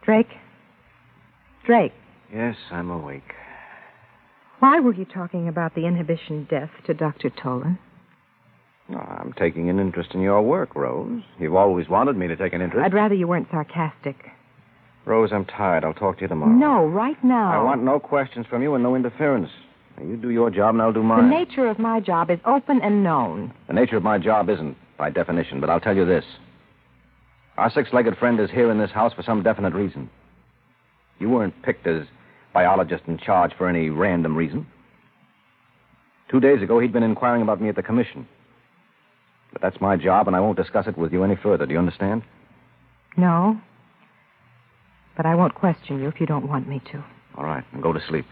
Drake? Drake? Yes, I'm awake. Why were you talking about the inhibition death to Dr. Tolan? Oh, I'm taking an interest in your work, Rose. You've always wanted me to take an interest. I'd rather you weren't sarcastic. Rose, I'm tired. I'll talk to you tomorrow. No, right now. I want no questions from you and no interference. Now, you do your job and I'll do mine. The nature of my job is open and known. The nature of my job isn't, by definition, but I'll tell you this. Our six-legged friend is here in this house for some definite reason. You weren't picked as biologist in charge for any random reason. 2 days ago, he'd been inquiring about me at the commission. But that's my job, and I won't discuss it with you any further. Do you understand? No. But I won't question you if you don't want me to. All right, then go to sleep.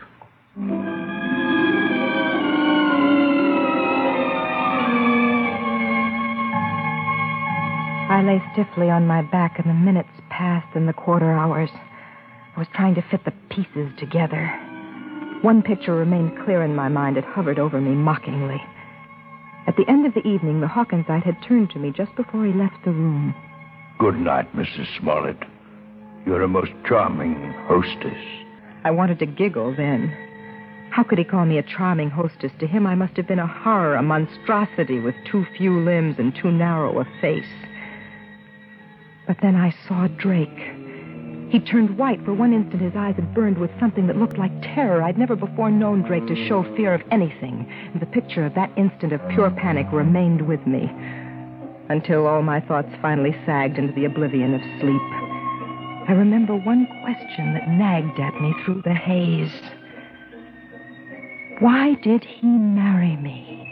I lay stiffly on my back, and the minutes passed and the quarter hours. I was trying to fit the pieces together. One picture remained clear in my mind. It hovered over me mockingly. At the end of the evening, the Hawkinsite had turned to me just before he left the room. Good night, Mrs. Smollett. You're a most charming hostess. I wanted to giggle then. How could he call me a charming hostess? To him, I must have been a horror, a monstrosity with too few limbs and too narrow a face. But then I saw Drake. He turned white. For one instant, his eyes had burned with something that looked like terror. I'd never before known Drake to show fear of anything. And the picture of that instant of pure panic remained with me until all my thoughts finally sagged into the oblivion of sleep. I remember one question that nagged at me through the haze. Why did he marry me?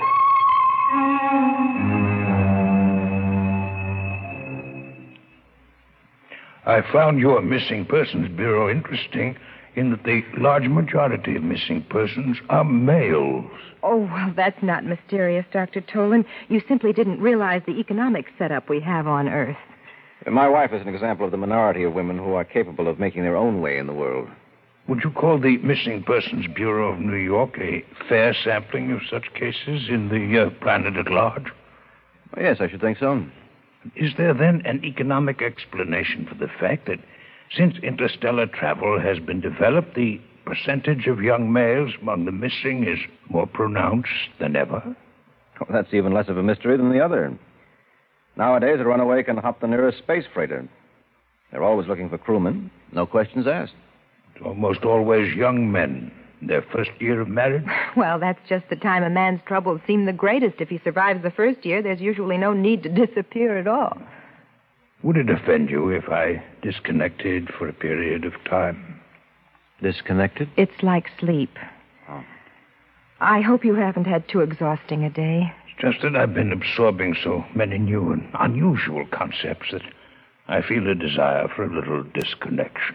I found your Missing Persons Bureau interesting in that the large majority of missing persons are males. Oh, well, that's not mysterious, Dr. Tolan. You simply didn't realize the economic setup we have on Earth. My wife is an example of the minority of women who are capable of making their own way in the world. Would you call the Missing Persons Bureau of New York a fair sampling of such cases in the planet at large? Well, yes, I should think so. Is there then an economic explanation for the fact that since interstellar travel has been developed, the percentage of young males among the missing is more pronounced than ever? Well, that's even less of a mystery than the other. Nowadays, a runaway can hop the nearest space freighter. They're always looking for crewmen. No questions asked. It's almost always young men. Their first year of marriage? Well, that's just the time a man's troubles seem the greatest. If he survives the first year, there's usually no need to disappear at all. Would it offend you if I disconnected for a period of time? Disconnected? It's like sleep. Oh. I hope you haven't had too exhausting a day. It's just that I've been absorbing so many new and unusual concepts that I feel a desire for a little disconnection.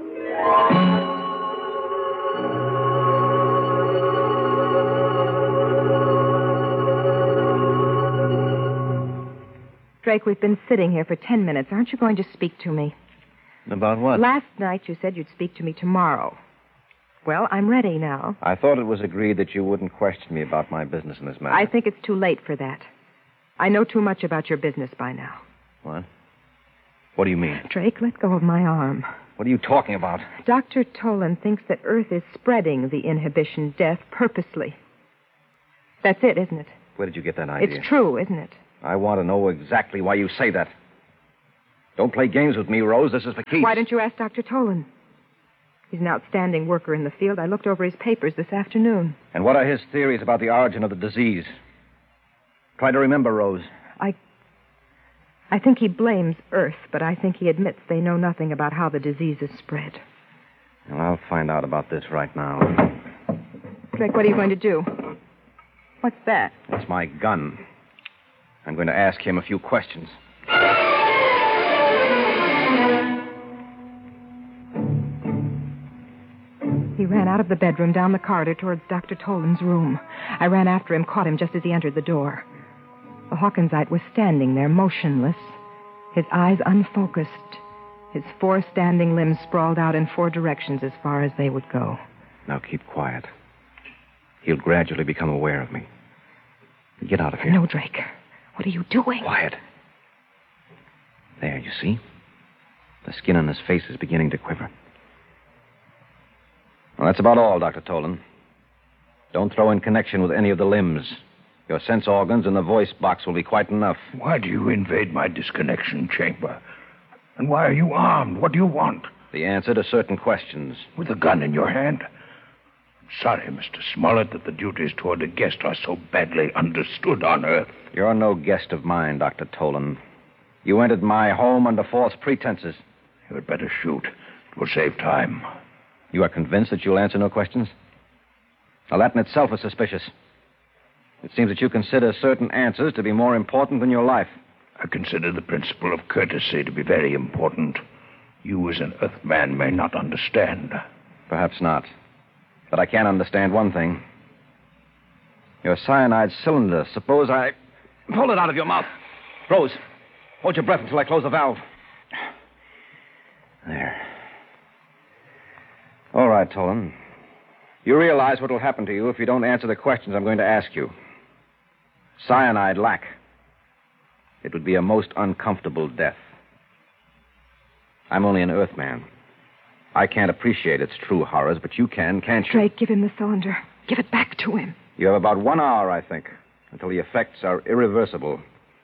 Drake, we've been sitting here for 10 minutes. Aren't you going to speak to me? About what? Last night you said you'd speak to me tomorrow. Well, I'm ready now. I thought it was agreed that you wouldn't question me about my business in this matter. I think it's too late for that. I know too much about your business by now. What? What do you mean? Drake, let go of my arm. What are you talking about? Dr. Tolan thinks that Earth is spreading the inhibition death purposely. That's it, isn't it? Where did you get that idea? It's true, isn't it? I want to know exactly why you say that. Don't play games with me, Rose. This is for keeps. Why don't you ask Dr. Tolan? He's an outstanding worker in the field. I looked over his papers this afternoon. And what are his theories about the origin of the disease? Try to remember, Rose. I think he blames Earth, but I think he admits they know nothing about how the disease is spread. Well, I'll find out about this right now. Drake, what are you going to do? What's that? It's my gun. I'm going to ask him a few questions. He ran out of the bedroom, down the corridor towards Dr. Tolan's room. I ran after him, caught him just as he entered the door. The Hawkinsite was standing there, motionless, his eyes unfocused, his 4 standing limbs sprawled out in 4 directions as far as they would go. Now keep quiet. He'll gradually become aware of me. Get out of here. No, Drake. What are you doing? Quiet. There, you see? The skin on his face is beginning to quiver. Well, that's about all, Dr. Tolan. Don't throw in connection with any of the limbs. Your sense organs and the voice box will be quite enough. Why do you invade my disconnection chamber? And why are you armed? What do you want? The answer to certain questions. With a gun in your hand? Sorry, Mr. Smollett, that the duties toward a guest are so badly understood on Earth. You're no guest of mine, Dr. Tolan. You entered my home under false pretenses. You had better shoot. It will save time. You are convinced that you'll answer no questions? Now, that in itself is suspicious. It seems that you consider certain answers to be more important than your life. I consider the principle of courtesy to be very important. You, as an Earthman, may not understand. Perhaps not. But I can understand one thing. Your cyanide cylinder. Suppose I pull it out of your mouth. Rose, hold your breath until I close the valve. There. All right, Tolan. You realize what will happen to you if you don't answer the questions I'm going to ask you. Cyanide lack. It would be a most uncomfortable death. I'm only an Earthman. I can't appreciate its true horrors, but you can, can't you? Drake, give him the cylinder. Give it back to him. You have about 1 hour, I think, until the effects are irreversible.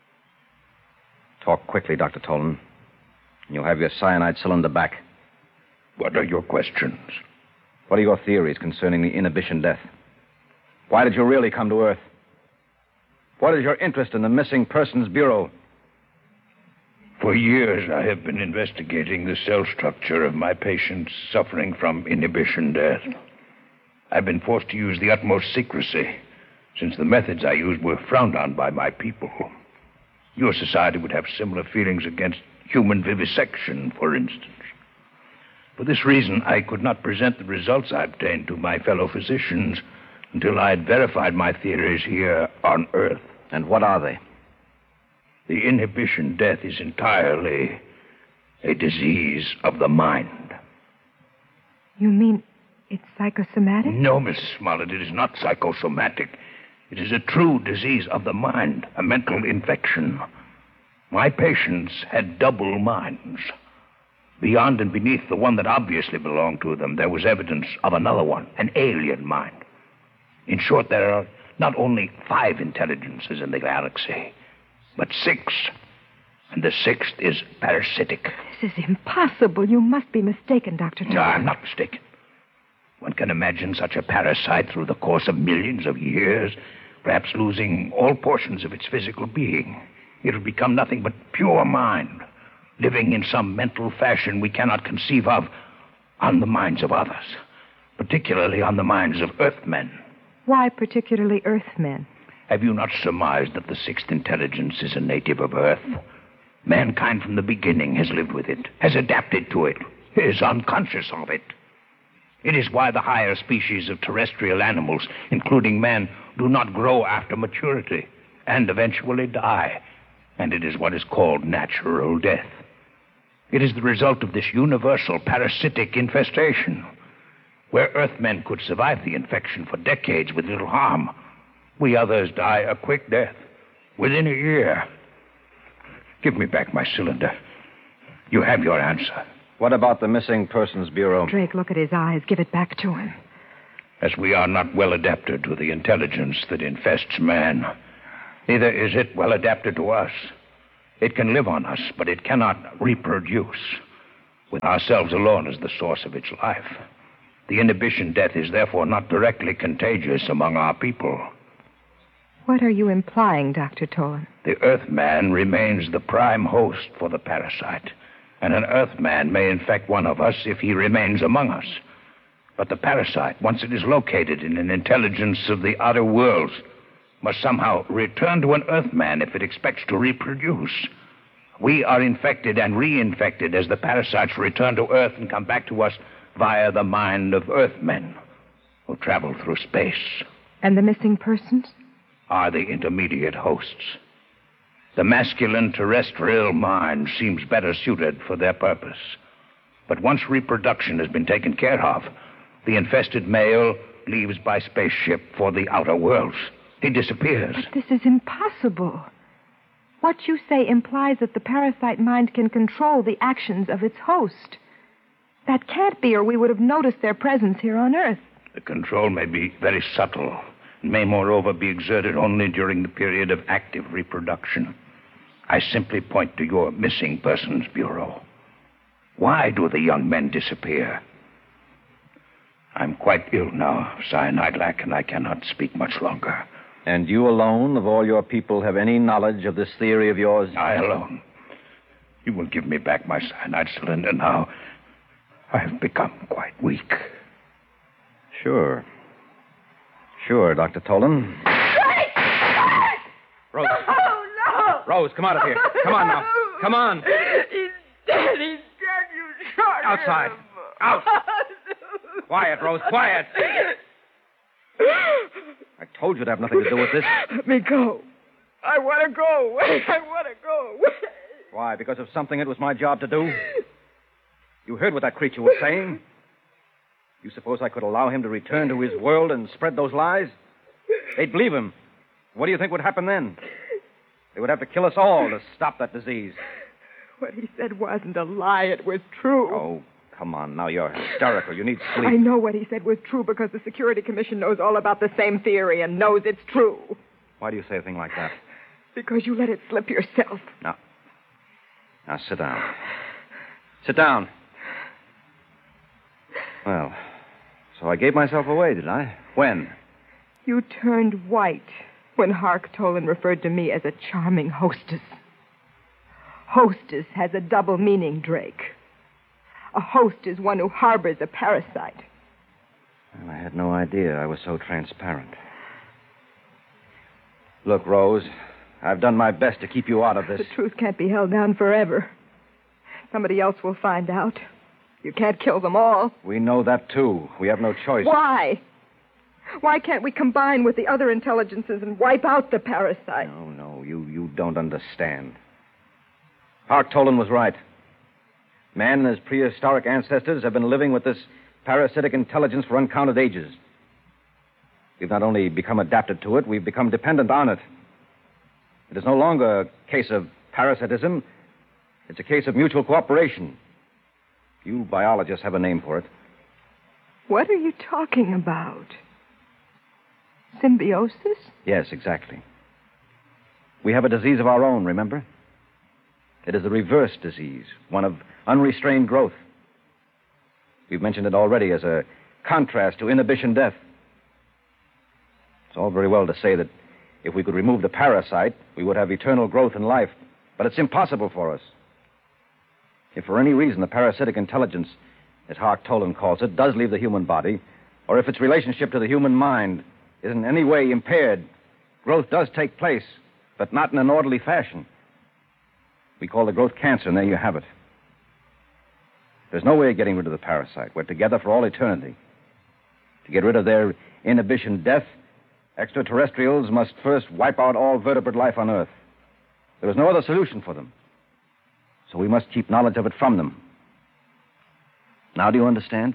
Talk quickly, Dr. Tolan, and you'll have your cyanide cylinder back. What are your questions? What are your theories concerning the inhibition death? Why did you really come to Earth? What is your interest in the Missing Persons Bureau? For years, I have been investigating the cell structure of my patients suffering from inhibition death. I've been forced to use the utmost secrecy, since the methods I used were frowned on by my people. Your society would have similar feelings against human vivisection, for instance. For this reason, I could not present the results I obtained to my fellow physicians until I had verified my theories here on Earth. And what are they? The inhibition death is entirely a disease of the mind. You mean it's psychosomatic? No, Miss Smollett, it is not psychosomatic. It is a true disease of the mind, a mental infection. My patients had double minds. Beyond and beneath the one that obviously belonged to them, there was evidence of another one, an alien mind. In short, there are not only 5 intelligences in the galaxy, but 6. And the 6th is parasitic. This is impossible. You must be mistaken, Dr. Tolan. No, I'm not mistaken. One can imagine such a parasite through the course of millions of years, perhaps losing all portions of its physical being. It will become nothing but pure mind, living in some mental fashion we cannot conceive of on the minds of others, particularly on the minds of Earthmen. Why particularly Earthmen? Have you not surmised that the 6th intelligence is a native of Earth? Mankind from the beginning has lived with it, has adapted to it, is unconscious of it. It is why the higher species of terrestrial animals, including man, do not grow after maturity and eventually die. And it is what is called natural death. It is the result of this universal parasitic infestation. Where Earthmen could survive the infection for decades with little harm, we others die a quick death within a year. Give me back my cylinder. You have your answer. What about the Missing Persons Bureau? Drake, look at his eyes. Give it back to him. As we are not well adapted to the intelligence that infests man, neither is it well adapted to us. It can live on us, but it cannot reproduce, with ourselves alone as the source of its life. The inhibition death is therefore not directly contagious among our people. What are you implying, Dr. Tolan? The Earthman remains the prime host for the parasite, and an Earthman may infect one of us if he remains among us. But the parasite, once it is located in an intelligence of the outer worlds, must somehow return to an Earthman if it expects to reproduce. We are infected and reinfected as the parasites return to Earth and come back to us via the mind of Earthmen who travel through space. And the missing persons? Are the intermediate hosts. The masculine terrestrial mind seems better suited for their purpose. But once reproduction has been taken care of, the infested male leaves by spaceship for the outer worlds. He disappears. But this is impossible. What you say implies that the parasite mind can control the actions of its host. That can't be, or we would have noticed their presence here on Earth. The control may be very subtle, and may moreover be exerted only during the period of active reproduction. I simply point to your Missing Persons Bureau. Why do the young men disappear? I'm quite ill now of cyanide lack, and I cannot speak much longer. And you alone, of all your people, have any knowledge of this theory of yours? I alone. You will give me back my cyanide cylinder now. I have become quite weak. Sure. Sure, Dr. Tolan. Rose. Oh, no! Rose, come out of here. Come on now. Come on. He's dead. He's dead. You shot him. Outside. Out. Quiet, Rose, quiet. I told you to have nothing to do with this. Let me go. I want to go. I want to go. Why? Because of something it was my job to do? You heard what that creature was saying? You suppose I could allow him to return to his world and spread those lies? They'd believe him. What do you think would happen then? They would have to kill us all to stop that disease. What he said wasn't a lie. It was true. Oh, come on. Now you're hysterical. You need sleep. I know what he said was true because the Security Commission knows all about the same theory and knows it's true. Why do you say a thing like that? Because you let it slip yourself. Now sit down. Sit down. Well, so I gave myself away, did I? When? You turned white when Hark Tolan referred to me as a charming hostess. Hostess has a double meaning, Drake. A host is one who harbors a parasite. Well, I had no idea I was so transparent. Look, Rose, I've done my best to keep you out of this. The truth can't be held down forever. Somebody else will find out. You can't kill them all. We know that, too. We have no choice. Why? Why can't we combine with the other intelligences and wipe out the parasite? No, you don't understand. Hark Tolan was right. Man and his prehistoric ancestors have been living with this parasitic intelligence for uncounted ages. We've not only become adapted to it, we've become dependent on it. It is no longer a case of parasitism. It's a case of mutual cooperation. You biologists have a name for it. What are you talking about? Symbiosis? Yes, exactly. We have a disease of our own, remember? It is the reverse disease, one of unrestrained growth. We've mentioned it already as a contrast to inhibition death. It's all very well to say that if we could remove the parasite, we would have eternal growth in life. But it's impossible for us. If for any reason the parasitic intelligence, as Hark Tolan calls it, does leave the human body, or if its relationship to the human mind is in any way impaired, growth does take place, but not in an orderly fashion. We call the growth cancer, and there you have it. There's no way of getting rid of the parasite. We're together for all eternity. To get rid of their inhibition death, extraterrestrials must first wipe out all vertebrate life on Earth. There is no other solution for them. So we must keep knowledge of it from them. Now do you understand?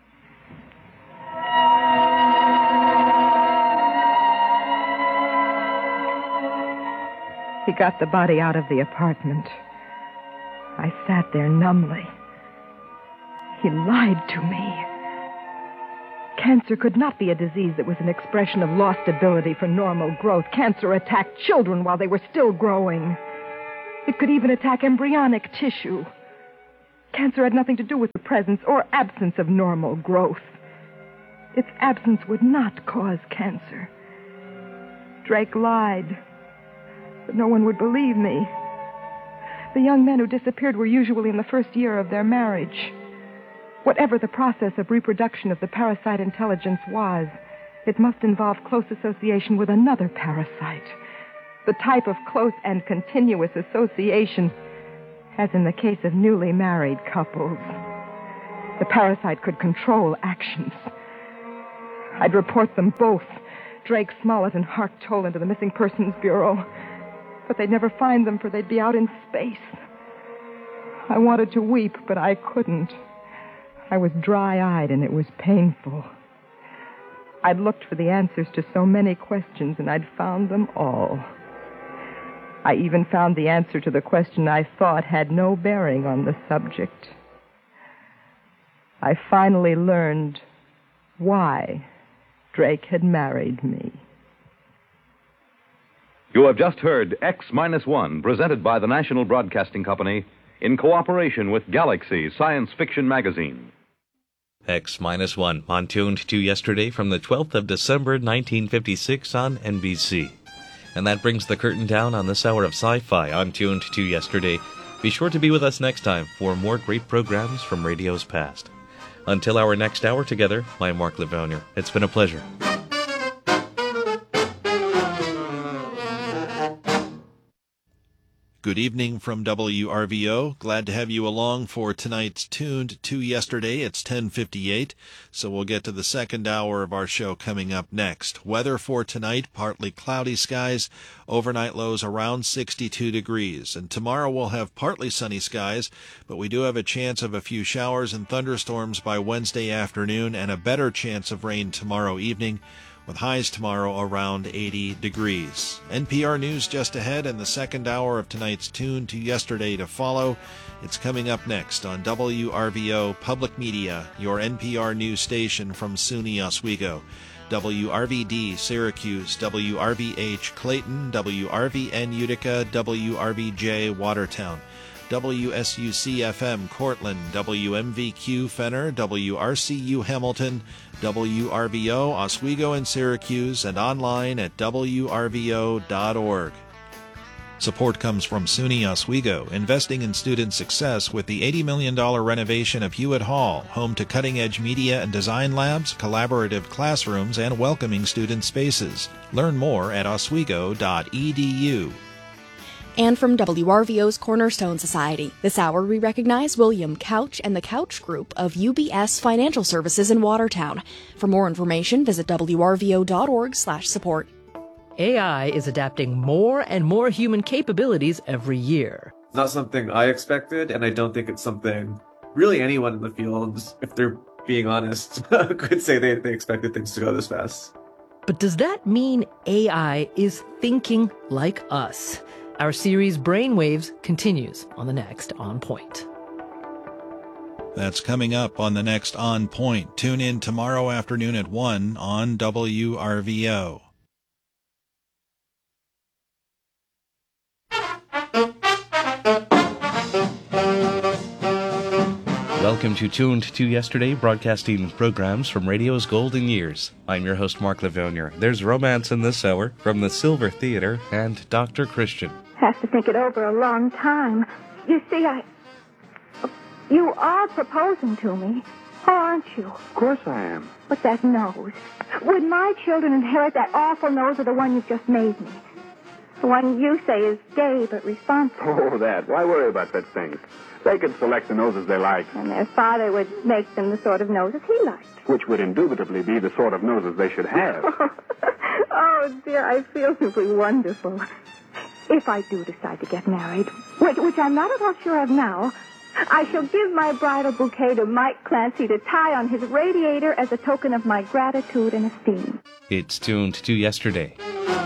He got the body out of the apartment. I sat there numbly. He lied to me. Cancer could not be a disease that was an expression of lost ability for normal growth. Cancer attacked children while they were still growing. It could even attack embryonic tissue. Cancer had nothing to do with the presence or absence of normal growth. Its absence would not cause cancer. Drake lied, but no one would believe me. The young men who disappeared were usually in the first year of their marriage. Whatever the process of reproduction of the parasite intelligence was, it must involve close association with another parasite. The type of close and continuous association, as in the case of newly married couples. The parasite could control actions. I'd report them both, Drake Smollett and Hark Tolan, to the Missing Persons Bureau. But they'd never find them, for they'd be out in space. I wanted to weep, but I couldn't. I was dry-eyed, and it was painful. I'd looked for the answers to so many questions, and I'd found them all. I even found the answer to the question I thought had no bearing on the subject. I finally learned why Drake had married me. You have just heard X-1, presented by the National Broadcasting Company in cooperation with Galaxy Science Fiction Magazine. X-1 on Tuned to Yesterday from the 12th of December, 1956 on NBC. And that brings the curtain down on this hour of sci-fi on Tuned to Yesterday. Be sure to be with us next time for more great programs from radio's past. Until our next hour together, I'm Mark Livonier. It's been a pleasure. Good evening from WRVO. Glad to have you along for tonight's Tuned to Yesterday. It's 10:58, so we'll get to the second hour of our show coming up next. Weather for tonight, partly cloudy skies, overnight lows around 62 degrees. And tomorrow we'll have partly sunny skies, but we do have a chance of a few showers and thunderstorms by Wednesday afternoon and a better chance of rain tomorrow evening, with highs tomorrow around 80 degrees. NPR News just ahead, and the second hour of tonight's Tune to Yesterday to follow. It's coming up next on WRVO Public Media, your NPR news station from SUNY Oswego. WRVD Syracuse, WRVH Clayton, WRVN Utica, WRVJ Watertown, WSUC-FM Cortland, WMVQ Fenner, WRCU Hamilton, WRVO Oswego and Syracuse, and online at WRVO.org. Support comes from SUNY Oswego, investing in student success with the $80 million renovation of Hewitt Hall, home to cutting-edge media and design labs, collaborative classrooms, and welcoming student spaces. Learn more at oswego.edu. And from WRVO's Cornerstone Society, this hour we recognize William Couch and the Couch Group of UBS Financial Services in Watertown. For more information, visit wrvo.org/support. AI is adapting more and more human capabilities every year. It's not something I expected, and I don't think it's something really anyone in the field, if they're being honest, could say they expected things to go this fast. But does that mean AI is thinking like us? Our series Brainwaves continues on the next On Point. That's coming up on the next On Point. Tune in tomorrow afternoon at 1 on WRVO. Welcome to Tuned to Yesterday, broadcasting programs from radio's golden years. I'm your host, Mark Livonier. There's romance in this hour from the Silver Theater and Dr. Christian. Have to think it over a long time. You see, you are proposing to me, aren't you? Of course I am. But that nose. Would my children inherit that awful nose or the one you've just made me? The one you say is gay but responsible. Oh, that. Why worry about such things? They can select the noses they like. And their father would make them the sort of noses he liked. Which would indubitably be the sort of noses they should have. Oh, dear, I feel simply wonderful. If I do decide to get married, which I'm not at all sure of now, I shall give my bridal bouquet to Mike Clancy to tie on his radiator as a token of my gratitude and esteem. It's Tuned to Yesterday.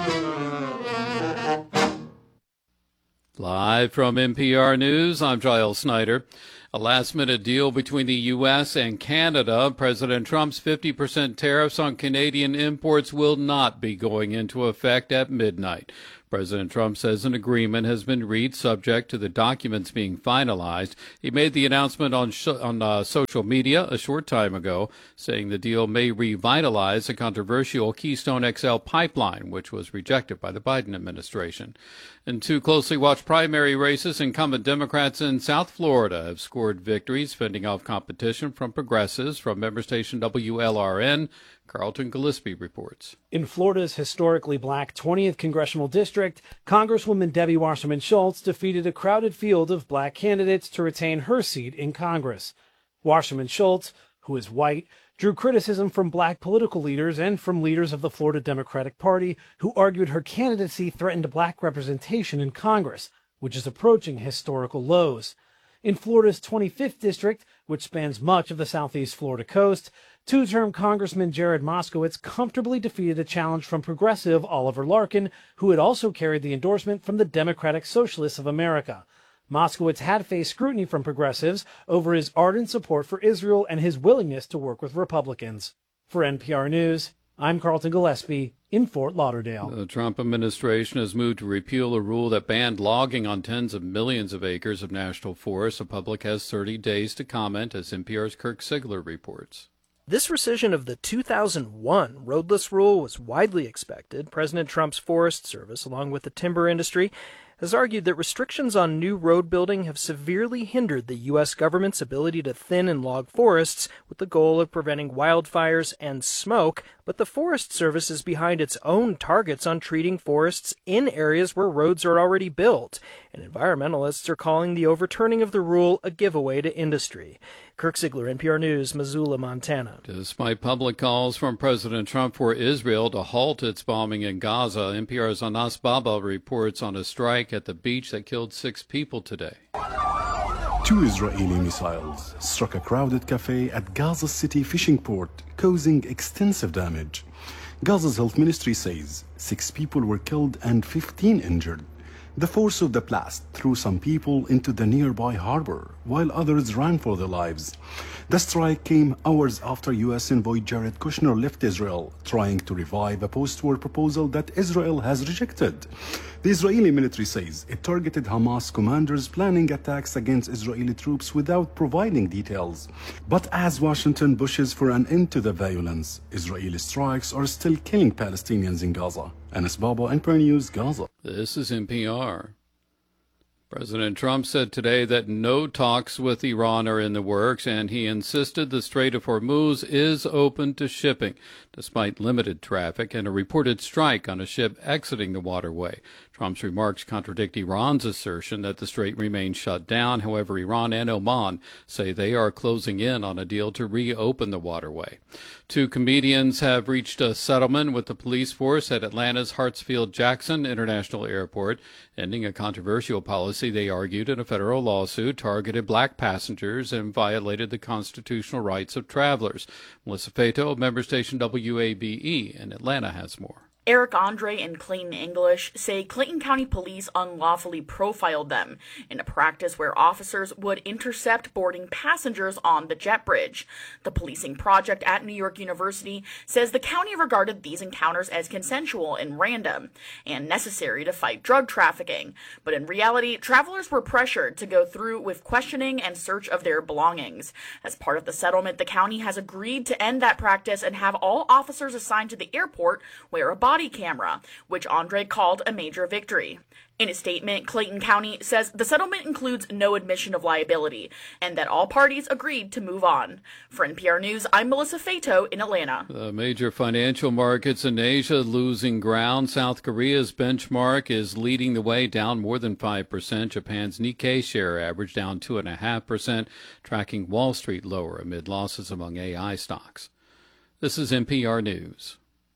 Live from NPR News, I'm Giles Snyder. A last-minute deal between the U.S. and Canada. President Trump's 50% tariffs on Canadian imports will not be going into effect at midnight. President Trump says an agreement has been reached subject to the documents being finalized. He made the announcement on social media a short time ago, saying the deal may revitalize the controversial Keystone XL pipeline, which was rejected by the Biden administration. And two closely watched primary races, incumbent Democrats in South Florida have scored victories, fending off competition from progressives. From member station WLRN, Carlton Gillespie reports. In Florida's historically black 20th Congressional District, Congresswoman Debbie Wasserman Schultz defeated a crowded field of black candidates to retain her seat in Congress. Wasserman Schultz, who is white, drew criticism from black political leaders and from leaders of the Florida Democratic Party who argued her candidacy threatened black representation in Congress, which is approaching historical lows. In Florida's 25th district, which spans much of the southeast Florida coast, two-term Congressman Jared Moskowitz comfortably defeated a challenge from progressive Oliver Larkin, who had also carried the endorsement from the Democratic Socialists of America. Moskowitz had faced scrutiny from progressives over his ardent support for Israel and his willingness to work with Republicans. For NPR News, I'm Carlton Gillespie in Fort Lauderdale. The Trump administration has moved to repeal a rule that banned logging on tens of millions of acres of national forests. The public has 30 days to comment, as NPR's Kirk Sigler reports. This rescission of the 2001 roadless rule was widely expected. President Trump's Forest Service, along with the timber industry, has argued that restrictions on new road building have severely hindered the U.S. government's ability to thin and log forests with the goal of preventing wildfires and smoke, but the Forest Service is behind its own targets on treating forests in areas where roads are already built, and environmentalists are calling the overturning of the rule a giveaway to industry. Kirk Sigler, NPR News, Missoula, Montana. Despite public calls from President Trump for Israel to halt its bombing in Gaza, NPR's Anas Baba reports on a strike at the beach that killed 6 people today. 2 Israeli missiles struck a crowded cafe at Gaza City fishing port, causing extensive damage. Gaza's health ministry says 6 people were killed and 15 injured. The force of the blast threw some people into the nearby harbor, while others ran for their lives. The strike came hours after U.S. envoy Jared Kushner left Israel, trying to revive a post-war proposal that Israel has rejected. The Israeli military says it targeted Hamas commanders planning attacks against Israeli troops without providing details. But as Washington pushes for an end to the violence, Israeli strikes are still killing Palestinians in Gaza. Anas Baba, NPR News, Gaza. This is NPR. President Trump said today that no talks with Iran are in the works, and he insisted the Strait of Hormuz is open to shipping, despite limited traffic and a reported strike on a ship exiting the waterway. Trump's remarks contradict Iran's assertion that the strait remains shut down. However, Iran and Oman say they are closing in on a deal to reopen the waterway. 2 comedians have reached a settlement with the police force at Atlanta's Hartsfield-Jackson International Airport, ending a controversial policy they argued in a federal lawsuit targeted black passengers and violated the constitutional rights of travelers. Melissa Fato of member station WABE in Atlanta has more. Eric Andre and Clayton English say Clayton County Police unlawfully profiled them in a practice where officers would intercept boarding passengers on the jet bridge. The policing project at New York University says the county regarded these encounters as consensual and random and necessary to fight drug trafficking. But in reality, travelers were pressured to go through with questioning and search of their belongings. As part of the settlement, the county has agreed to end that practice and have all officers assigned to the airport wear a body camera, which Andre called a major victory. In a statement, Clayton County says the settlement includes no admission of liability and that all parties agreed to move on. For NPR News, I'm Melissa Fato in Atlanta. The major financial markets in Asia losing ground. South Korea's benchmark is leading the way, down more than 5%. Japan's Nikkei share average down 2.5%, tracking Wall Street lower amid losses among AI stocks. This is NPR News.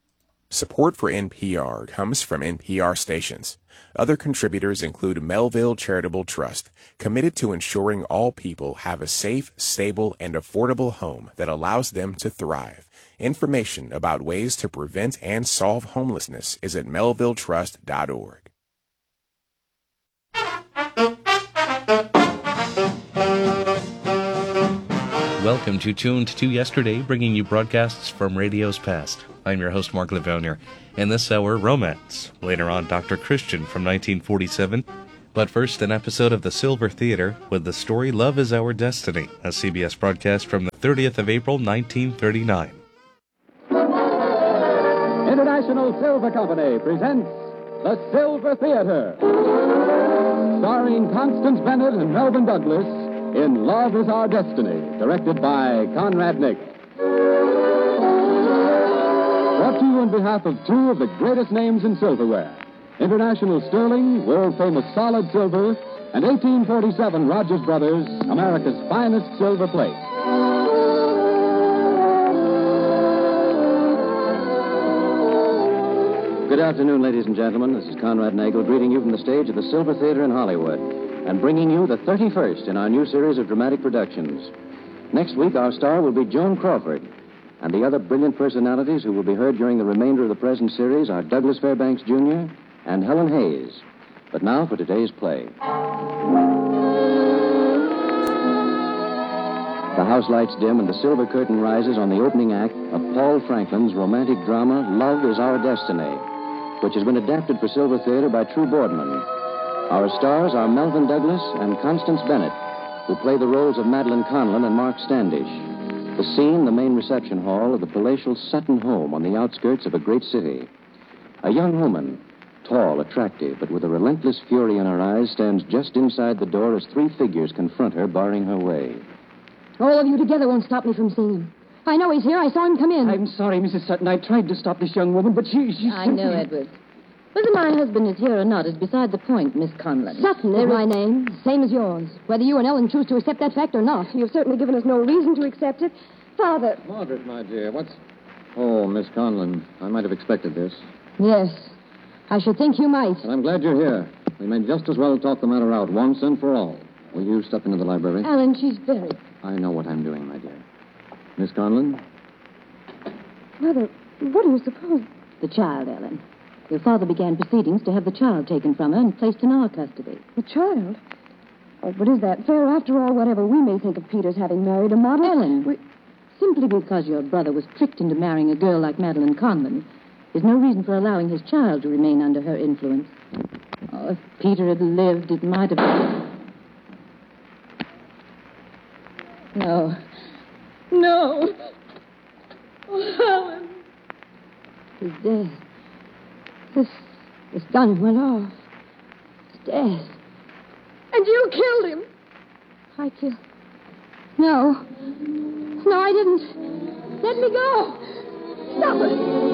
Support for NPR comes from NPR stations. Other contributors include Melville Charitable Trust, committed to ensuring all people have a safe, stable, and affordable home that allows them to thrive. Information about ways to prevent and solve homelessness is at melvilletrust.org. Welcome to Tuned to Yesterday, bringing you broadcasts from radio's past. I'm your host, Mark Livonier. In this hour, romance. Later on, Dr. Christian from 1947. But first, an episode of The Silver Theater with the story Love is Our Destiny, a CBS broadcast from the 30th of April, 1939. International Silver Company presents The Silver Theater, starring Constance Bennett and Melvyn Douglas in Love is Our Destiny, directed by Conrad Nick. Brought to you on behalf of 2 of the greatest names in silverware, International Sterling, world-famous solid silver, and 1847 Rogers Brothers, America's finest silver plate. Good afternoon, ladies and gentlemen. This is Conrad Nagel greeting you from the stage of the Silver Theater in Hollywood. and bringing you the 31st in our new series of dramatic productions. Next week, our star will be Joan Crawford, and the other brilliant personalities who will be heard during the remainder of the present series are Douglas Fairbanks Jr. and Helen Hayes. But now for today's play. The house lights dim and the silver curtain rises on the opening act of Paul Franklin's romantic drama, Love is Our Destiny, which has been adapted for Silver Theater by True Boardman. Our stars are Melvyn Douglas and Constance Bennett, who play the roles of Madeline Conlon and Mark Standish. The scene, the main reception hall of the palatial Sutton home on the outskirts of a great city. A young woman, tall, attractive, but with a relentless fury in her eyes, stands just inside the door as three figures confront her, barring her way. All of you together won't stop me from seeing him. I know he's here. I saw him come in. I'm sorry, Mrs. Sutton. I tried to stop this young woman, but she I know, Edward. Whether my husband is here or not is beside the point, Miss Conlon. Sutton is my name, same as yours. Whether you and Ellen choose to accept that fact or not. You've certainly given us no reason to accept it. Father. Margaret, my dear, what's... Oh, Miss Conlon, I might have expected this. Yes, I should think you might. But I'm glad you're here. We may just as well talk the matter out once and for all. Will you step into the library? Ellen, she's very... I know what I'm doing, my dear. Miss Conlon? Mother, what do you suppose? The child, Ellen. Your father began proceedings to have the child taken from her and placed in our custody. The child? Oh, but is that fair? After all, whatever we may think of Peter's having married a model... Ellen, simply because your brother was tricked into marrying a girl like Madeline Conlon is no reason for allowing his child to remain under her influence. Oh, if Peter had lived, it might have been... No. No. Oh, Helen. He's dead. This gun went off. He's dead. And you killed him. I killed... No. No, I didn't. Let me go. Stop it.